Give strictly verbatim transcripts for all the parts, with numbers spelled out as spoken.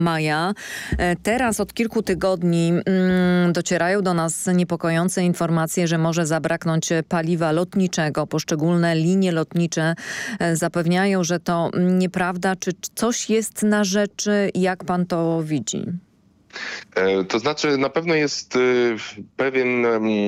maja. Teraz od kilku tygodni mm, docierają do nas niepokojące informacje, że może zabraknąć paliwa lotniczego. Poszczególne linie lotnicze zapewniają, że to nieprawda. Czy coś jest na rzeczy? Jak pan to widzi? To znaczy na pewno jest pewien...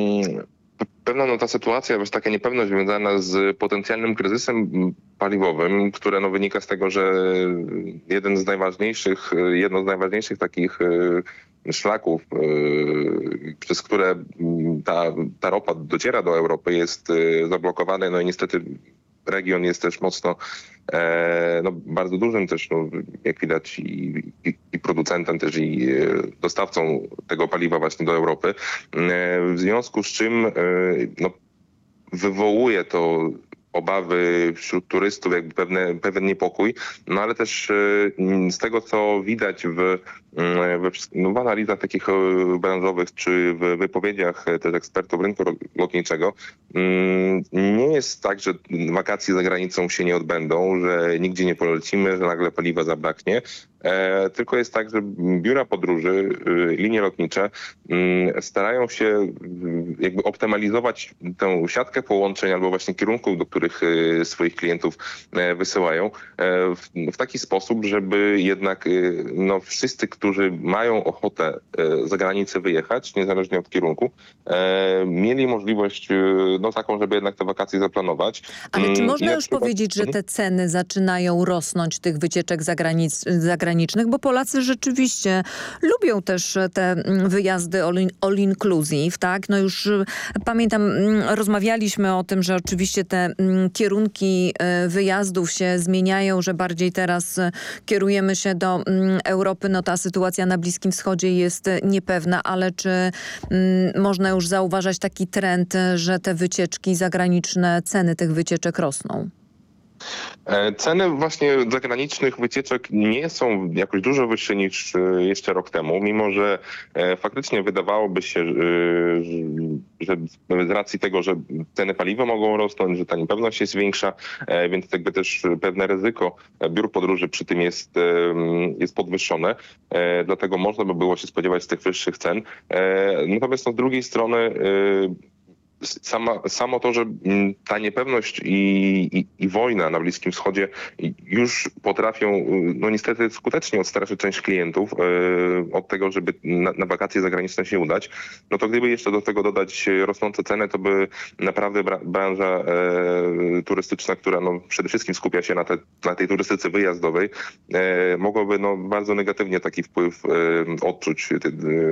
Pewna no, ta sytuacja, jest taka niepewność związana z potencjalnym kryzysem paliwowym, które no, wynika z tego, że jeden z najważniejszych, jedno z najważniejszych takich szlaków, przez które ta, ta ropa dociera do Europy, jest zablokowane. No i niestety region jest też mocno, e, no, bardzo dużym też, no, jak widać, i, i, i producentem też, i dostawcą tego paliwa właśnie do Europy. E, w związku z czym e, no, wywołuje to obawy wśród turystów, jakby pewne, pewien niepokój, no ale też z tego, co widać w, w, no, w analizach takich branżowych, czy w wypowiedziach też ekspertów rynku lotniczego, nie jest tak, że wakacje za granicą się nie odbędą, że nigdzie nie polecimy, że nagle paliwa zabraknie. E, tylko jest tak, że biura podróży, y, linie lotnicze y, starają się y, jakby optymalizować tę siatkę połączeń albo właśnie kierunków, do których y, swoich klientów y, wysyłają y, w, w taki sposób, żeby jednak y, no, wszyscy, którzy mają ochotę y, za granicę wyjechać, niezależnie od kierunku, y, mieli możliwość y, no, taką, żeby jednak te wakacje zaplanować. Ale czy Y, można i na już przykład... powiedzieć, że te ceny zaczynają rosnąć tych wycieczek zagranic zagranicznych? Bo Polacy rzeczywiście lubią też te wyjazdy all, in, all inclusive, tak? No już pamiętam, rozmawialiśmy o tym, że oczywiście te kierunki wyjazdów się zmieniają, że bardziej teraz kierujemy się do Europy. No ta sytuacja na Bliskim Wschodzie jest niepewna, ale czy można już zauważać taki trend, że te wycieczki zagraniczne, ceny tych wycieczek rosną? Ceny właśnie zagranicznych wycieczek nie są jakoś dużo wyższe niż jeszcze rok temu, mimo że faktycznie wydawałoby się, że z racji tego, że ceny paliwa mogą rosnąć, że ta niepewność jest większa, więc jakby też pewne ryzyko biur podróży przy tym jest, jest podwyższone, dlatego można by było się spodziewać z tych wyższych cen. Natomiast no, z drugiej strony Sama, samo to, że ta niepewność i, i, i wojna na Bliskim Wschodzie już potrafią no niestety skutecznie odstraszyć część klientów e, od tego, żeby na, na wakacje zagraniczne się udać, no to gdyby jeszcze do tego dodać rosnące ceny, to by naprawdę bra, branża e, turystyczna, która no przede wszystkim skupia się na, te, na tej turystyce wyjazdowej, e, mogłaby no bardzo negatywnie taki wpływ e, odczuć te, e,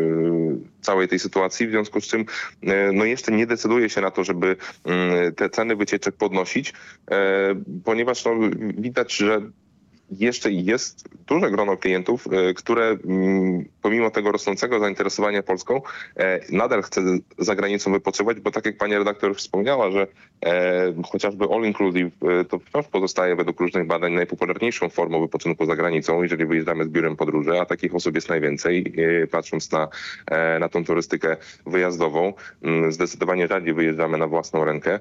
całej tej sytuacji, w związku z czym e, no jeszcze nie decyduje się na to, żeby te ceny wycieczek podnosić, ponieważ no, widać, że jeszcze jest duże grono klientów, które pomimo tego rosnącego zainteresowania Polską nadal chce za granicą wypoczywać, bo tak jak pani redaktor wspomniała, że chociażby all inclusive to wciąż pozostaje według różnych badań najpopularniejszą formą wypoczynku za granicą, jeżeli wyjeżdżamy z biurem podróży, a takich osób jest najwięcej, patrząc na, na tą turystykę wyjazdową. Zdecydowanie rzadziej wyjeżdżamy na własną rękę,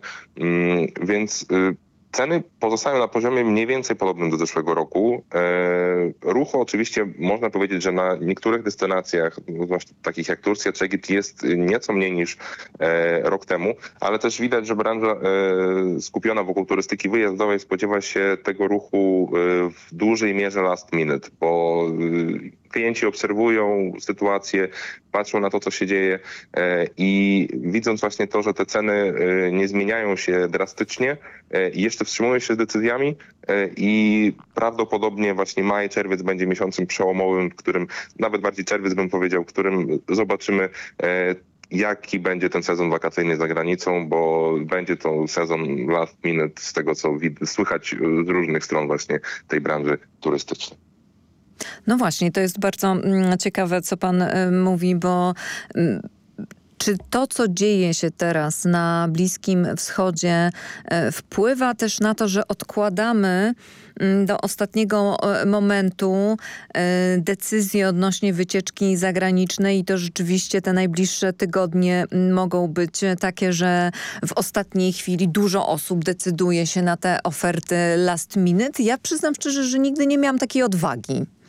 więc ceny pozostają na poziomie mniej więcej podobnym do zeszłego roku. E, ruchu oczywiście można powiedzieć, że na niektórych destynacjach, zwłaszcza takich jak Turcja czy Egipt, jest nieco mniej niż e, rok temu, ale też widać, że branża e, skupiona wokół turystyki wyjazdowej spodziewa się tego ruchu e, w dużej mierze last minute, bo e, klienci obserwują sytuację, patrzą na to, co się dzieje e, i widząc właśnie to, że te ceny e, nie zmieniają się drastycznie, e, jeszcze wstrzymują się z decyzjami e, i prawdopodobnie właśnie maj, czerwiec będzie miesiącem przełomowym, w którym, nawet bardziej czerwiec bym powiedział, w którym zobaczymy e, jaki będzie ten sezon wakacyjny za granicą, bo będzie to sezon last minute z tego, co wid- słychać z różnych stron właśnie tej branży turystycznej. No właśnie, to jest bardzo mm, ciekawe, co pan y, mówi, bo y, czy to, co dzieje się teraz na Bliskim Wschodzie, y, wpływa też na to, że odkładamy y, do ostatniego y, momentu y, decyzję odnośnie wycieczki zagranicznej i to rzeczywiście te najbliższe tygodnie y, mogą być takie, że w ostatniej chwili dużo osób decyduje się na te oferty last minute. Ja przyznam szczerze, że nigdy nie miałam takiej odwagi.